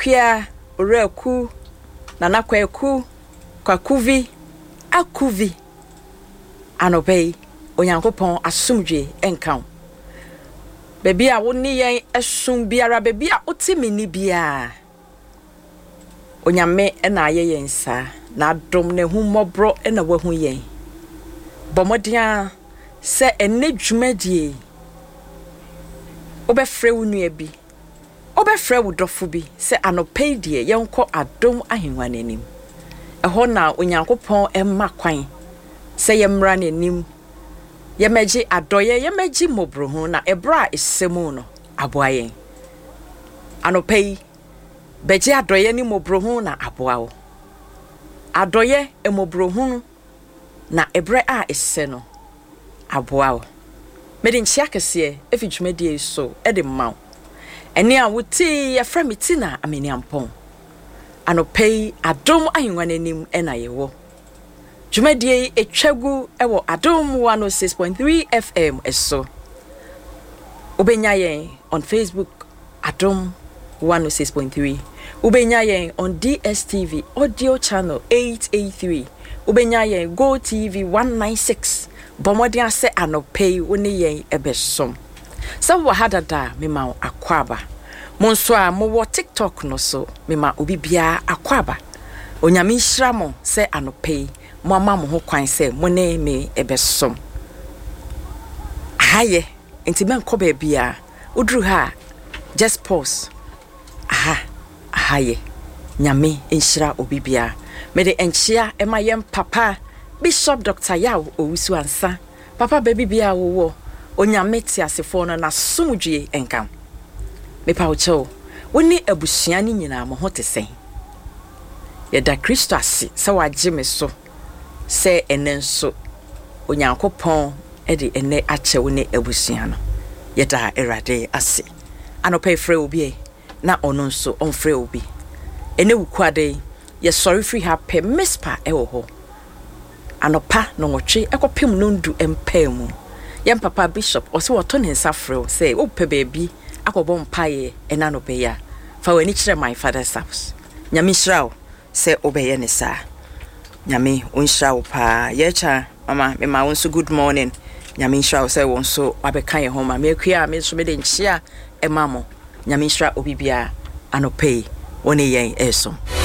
Akwia Oreku Nana Kweku Kwakuvi Akuvi Anobey Onyankopon asumdwe enkan Baby a woni yen esum biara baby a otimi ni bia Onyame na aye yen sa na dom ne hu mobro na wahu yen Bomodia se ene dwumadie Obefre wonu bi Obefre wudofo bi se anopay die yenko adom ahenwa nanim Eho na Onyankopon emma kwan se yemra nanim Yemeji adoye yemeji mobrohu na ebra isemu no aboayen Anopay beji adoye ni mobrohu na aboawo Adoye emobrohu na ebre a isse no aboawo Mede nchia kese efi dwumadie so ede maw Ene a wuti ye fra meti na ameniampon Anopay adom ahenwa nanim na yewo Dwumadie etwagu ewo Adom 106.3 FM eso Ubenya yen on Facebook Adom 106.3 Ubenya yen on DSTV audio channel 883 Ubenya yen Go TV 196 Bomodia se Anopay woni yen ebesom Sa wo hadada mema akwaba Monso a mo wo TikTok no so mema obi bia akwaba Onyame nhira mo se Anopay Mama mo ho kwan se mo ne me ebesom Ahaye enti men ko ba bia udru ha just pause ahaye nyame enhira obi bia me de enchia ema yem papa Bishop Dr. Yaw Owusu ansa papa baby bia wo onyame ti asefo no na sumdwe enkam me pa ucho woni abusua ni nyina mo ho tesen yeda Kristo ase se waje me so se enenso Onyankopon ede ene ache woni abusua no yeda erade ase Anopay frɛ obi na ono nso onfrɛ obi ene wukwade ye sorry free ha pe mispa ewo ho Anopa no nwotwe ekopem no ndu empemu yem papa Bishop o se woto ne nsa frɛ se wo pe baabi akobɔ mpaye ena no beya fa wani kyerɛ my father's house nyame hyirawo se obeye ne saa nyame onhyirawo pa yecha mama me ma wonso good morning nyame hyirawo se wonso wabeka ye ho ma me akua me so me de nchia emamo nyame hyira obi bia Anopay woni yen eso